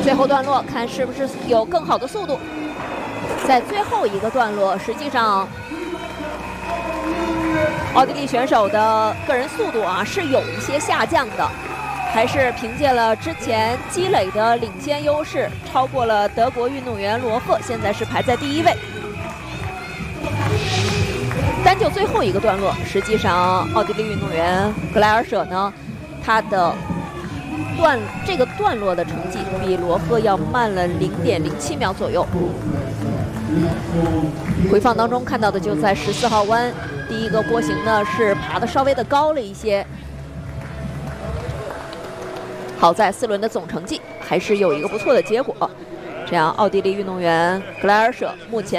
最后段落看是不是有更好的速度。在最后一个段落，实际上奥地利选手的个人速度是有一些下降的，还是凭借了之前积累的领先优势，超过了德国运动员罗赫，现在是排在第1位。单就最后一个段落，实际上奥地利运动员格莱尔舍呢，他的这个段落的成绩比罗赫要慢了0.07秒左右。回放当中看到的就在14号弯，第一个波形呢是爬得稍微的高了一些。好在4轮的总成绩还是有一个不错的结果，这样奥地利运动员格莱尔舍目前